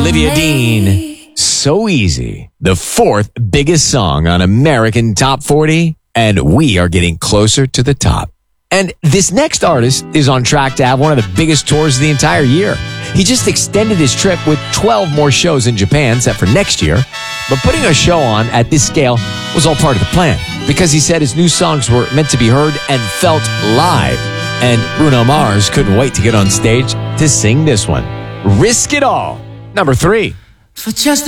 Olivia Dean, So Easy, the fourth biggest song on American Top 40, and we are getting closer to the top. And this next artist is on track to have one of the biggest tours of the entire year. He just extended his trip with 12 more shows in Japan set for next year. But putting a show on at this scale was all part of the plan, because he said his new songs were meant to be heard and felt live. And Bruno Mars couldn't wait to get on stage to sing this one. Risk It All, number 3. For just